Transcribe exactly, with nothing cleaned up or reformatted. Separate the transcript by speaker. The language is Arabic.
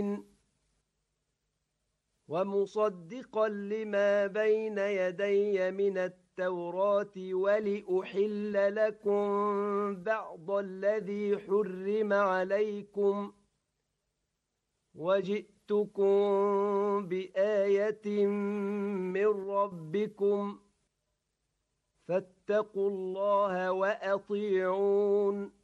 Speaker 1: ومصدقا لما بين يدي من التوراة ولأحل لكم بعض الذي حرم عليكم وجئتكم بآية من ربكم فاتقوا الله وأطيعون